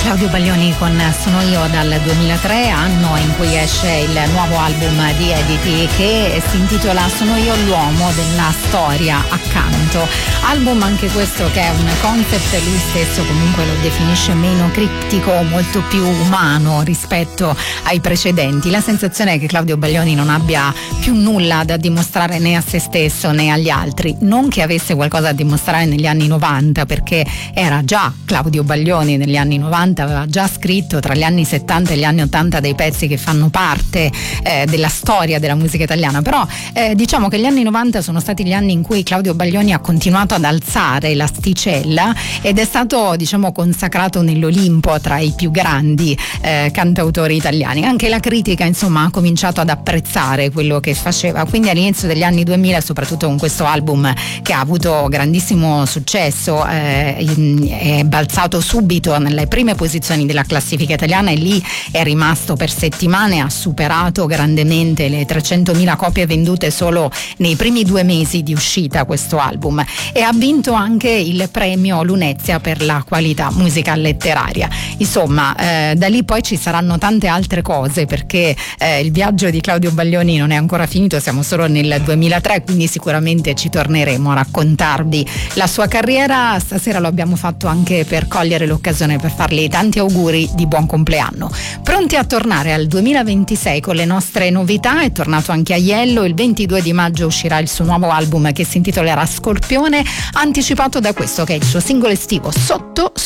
Claudio Baglioni con Sono io dal 2003, anno in cui esce il nuovo album di Edity che si intitola Sono io l'uomo della storia accanto. Album anche questo che è un concept, lui stesso comunque lo definisce meno criptico, molto più umano rispetto ai precedenti. La sensazione è che Claudio Baglioni non abbia più nulla da dimostrare né a se stesso né agli altri, non che avesse qualcosa da dimostrare negli anni 90, perché era già Claudio Baglioni negli anni 90, aveva già scritto tra gli anni 70 e gli anni 80 dei pezzi che fanno parte della storia della musica italiana, però diciamo che gli anni 90 sono stati gli anni in cui Claudio Baglioni ha continuato ad alzare l'asticella ed è stato, diciamo, consacrato nell'Olimpo tra i più grandi cantautori italiani. Anche la critica, insomma, ha cominciato ad apprezzare quello che faceva, quindi all'inizio degli anni 2000, soprattutto con questo album che ha avuto grandissimo successo, è balzato subito nelle prime posizioni della classifica italiana e lì è rimasto per settimane, ha superato grandemente le 300.000 copie vendute solo nei primi 2 mesi di uscita questo album, e ha vinto anche il premio Lunezia per la qualità musicale letteraria. Insomma, da lì poi ci saranno tante altre cose, perché il viaggio di Claudio Baglioni non è ancora finito, siamo solo nel 2003, quindi sicuramente ci torneremo a raccontarvi la sua carriera. Stasera lo abbiamo fatto anche per cogliere l'occasione per fargli tanti auguri di buon compleanno. Pronti a tornare al 2026 con le nostre novità. È tornato anche Aiello, il 22 di maggio uscirà il suo nuovo album che si intitolerà Scorpione, anticipato da questo che è il suo singolo estivo, Sotto